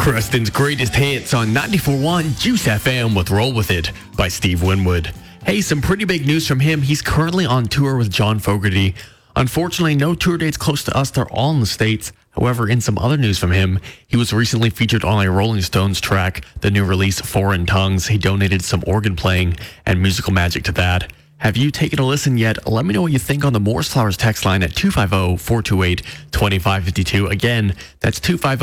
Creston's greatest hits on 94.1 Juice FM with Roll With It by Steve Winwood. Hey, some pretty big news from him. He's currently on tour with John Fogerty. Unfortunately, no tour dates close to us. They're all in the States. However, in some other news from him, he was recently featured on a Rolling Stones track, the new release Foreign Tongues. He donated some organ playing and musical magic to that. Have you taken a listen yet? Let me know what you think on the Morris Flowers text line at 250-428-2552. Again, that's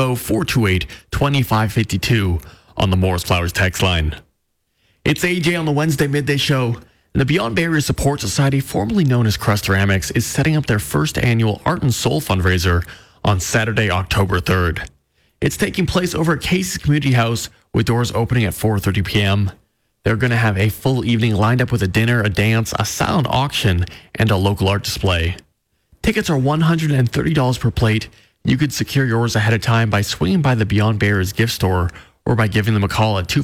250-428-2552 on the Morris Flowers text line. It's AJ on the Wednesday Midday Show. The Beyond Barrier Support Society, formerly known as Crest Ceramics, is setting up their first annual Art and Soul fundraiser on Saturday, October 3rd. It's taking place over at Casey's Community House with doors opening at 4:30 p.m. They're going to have a full evening lined up with a dinner, a dance, a silent auction, and a local art display. Tickets are $130 per plate. You could secure yours ahead of time by swinging by the Beyond Barriers gift store or by giving them a call at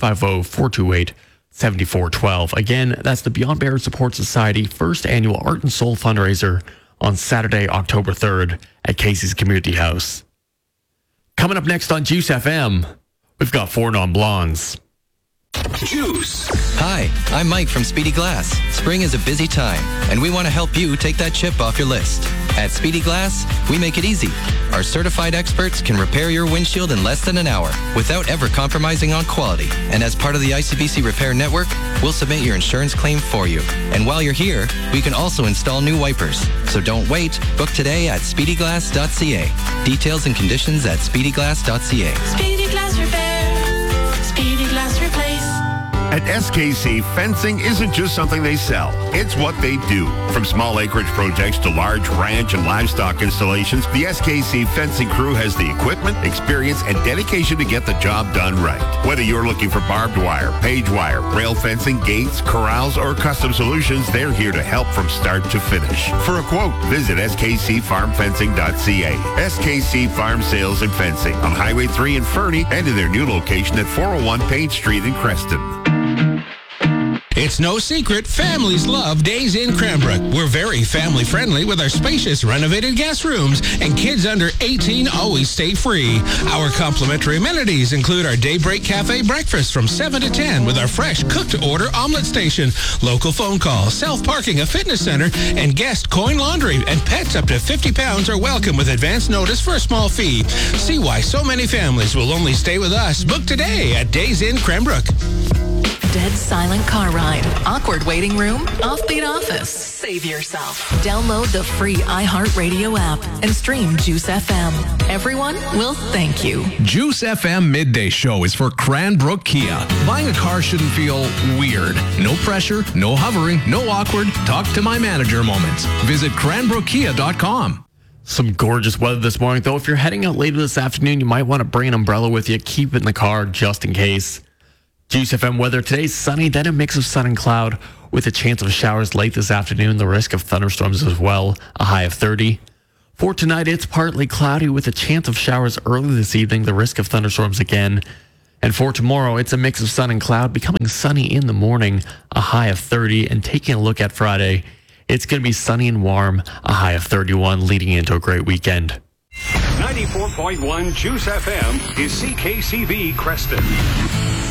250-428-7412. Again, that's the Beyond Barrier Support Society first annual Art and Soul fundraiser on Saturday, October 3rd at Casey's Community House. Coming up next on Juice FM, we've got Four Non Blondes. Juice. Hi, I'm Mike from Speedy Glass. Spring is a busy time, and we want to help you take that chip off your list. At Speedy Glass, we make it easy. Our certified experts can repair your windshield in less than an hour without ever compromising on quality. And as part of the ICBC Repair Network, we'll submit your insurance claim for you. And while you're here, we can also install new wipers. So don't wait. Book today at speedyglass.ca. Details and conditions at speedyglass.ca. Speedy Glass Repair. Speedy Glass Replace. At SKC, fencing isn't just something they sell. It's what they do. From small acreage projects to large ranch and livestock installations, the SKC fencing crew has the equipment, experience, and dedication to get the job done right. Whether you're looking for barbed wire, page wire, rail fencing, gates, corrals, or custom solutions, they're here to help from start to finish. For a quote, visit skcfarmfencing.ca. SKC Farm Sales and Fencing on Highway 3 in Fernie and in their new location at 401 Page Street in Creston. It's no secret, families love Days Inn Cranbrook. We're very family-friendly with our spacious renovated guest rooms, and kids under 18 always stay free. Our complimentary amenities include our Daybreak Cafe breakfast from 7 to 10 with our fresh cook-to-order omelet station, local phone call, self-parking, a fitness center, and guest coin laundry. And pets up to 50 pounds are welcome with advance notice for a small fee. See why so many families will only stay with us. Book today at Days Inn Cranbrook. Dead silent car ride, awkward waiting room, offbeat office. Save yourself. Download the free iHeartRadio app and stream Juice FM. Everyone will thank you. Juice FM Midday Show is for Cranbrook Kia. Buying a car shouldn't feel weird. No pressure, no hovering, no awkward. Talk to my manager moments. Visit cranbrookkia.com. Some gorgeous weather this morning, though. If you're heading out later this afternoon, you might want to bring an umbrella with you. Keep it in the car just in case. Juice FM weather. Today's sunny, then a mix of sun and cloud with a chance of showers late this afternoon. The risk of thunderstorms as well, a high of 30. For tonight, it's partly cloudy with a chance of showers early this evening. The risk of thunderstorms again. And for tomorrow, it's a mix of sun and cloud, becoming sunny in the morning, a high of 30. And taking a look at Friday, it's going to be sunny and warm, a high of 31, leading into a great weekend. 94.1 Juice FM is CKCB Creston.